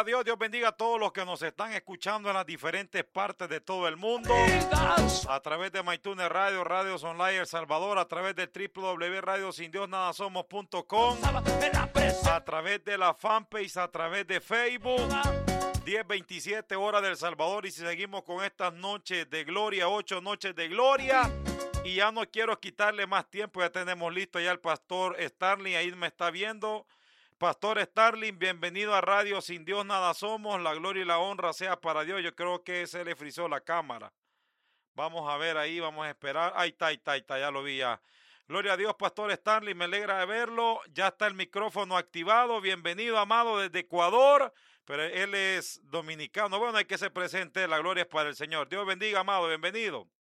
bendiga a Dios, Dios bendiga a todos los que nos están escuchando en las diferentes partes de todo el mundo, a través de MyTuner Radio, Radios Online El Salvador, a través del www.radiosindiosnadasomos.com, a través de la fanpage, a través de Facebook, 10:27 horas del Salvador, y si seguimos con estas noches de gloria, 8 noches de gloria, y ya no quiero quitarle más tiempo, ya tenemos listo ya el pastor Starling, ahí me está viendo. Pastor Starling, bienvenido a Radio Sin Dios Nada Somos, la gloria y la honra sea para Dios. Yo creo que se le frizó la cámara. Vamos a ver ahí, vamos a esperar. Ahí está, ya lo vi ya. Gloria a Dios, Pastor Starling, me alegra de verlo. Ya está el micrófono activado. Bienvenido, amado, desde Ecuador, pero él es dominicano. Bueno, hay que se presente, la gloria es para el Señor. Dios bendiga, amado, bienvenido.